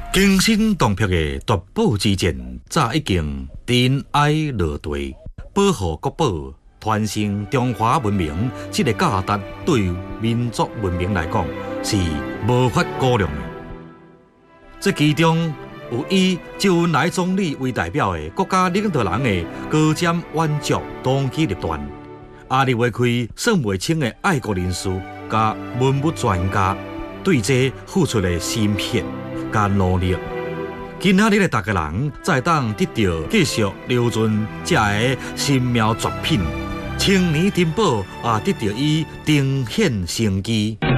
惊心动魄的夺宝之战，早已经尘埃落地。保护国宝，传承中华文明，这个价值对民族文明来讲是无法估量的。这其中有以周恩来总理为代表的国家领导人的高瞻远瞩、当机立断，压力会开算袂清的爱国人士甲文物专家对这付出的心血甲努力。今仔日的大家人才当得到继续留存这个神妙作品，青年珍宝也得到伊呈现生机。